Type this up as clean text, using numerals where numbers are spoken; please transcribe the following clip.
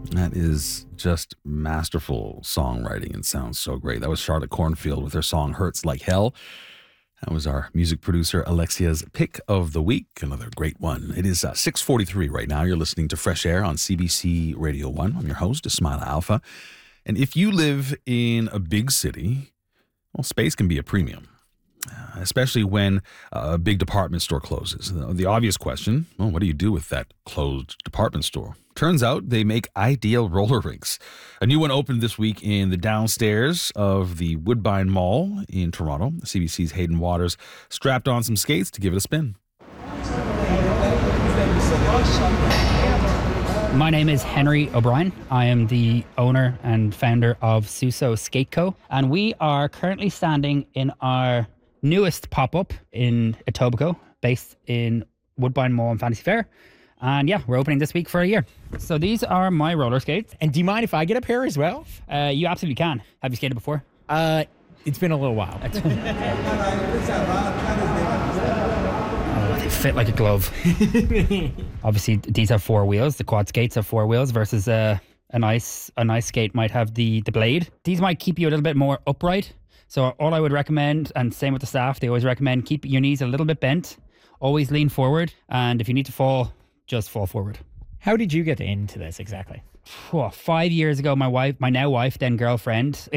That is just masterful songwriting and sounds so great. That was Charlotte Cornfield with her song Hurts Like Hell. That was our music producer Alexia's pick of the week. Another great one. It is 6:43 right now. You're listening to Fresh Air on CBC Radio 1. I'm your host, Ismaila Alfa. And if you live in a big city, well, space can be a premium, especially when a big department store closes. The obvious question, well, what do you do with that closed department store? Turns out they make ideal roller rinks. A new one opened this week in the downstairs of the Woodbine Mall in Toronto. CBC's Hayden Waters strapped on some skates to give it a spin. My name is Henry O'Brien. I am the owner and founder of Suso Skate Co. And we are currently standing in our newest pop-up in Etobicoke, based in Woodbine Mall and Fantasy Fair. And yeah, we're opening this week for a year. So these are my roller skates. And do you mind if I get a pair as well? You absolutely can. Have you skated before? It's been a little while. Oh, they fit like a glove. Obviously, these have four wheels. The quad skates have four wheels versus a nice skate might have the blade. These might keep you a little bit more upright. So all I would recommend, and same with the staff, they always recommend keep your knees a little bit bent. Always lean forward. And if you need to fall, just fall forward. How did you get into this exactly? 5 years ago, my now wife, then girlfriend,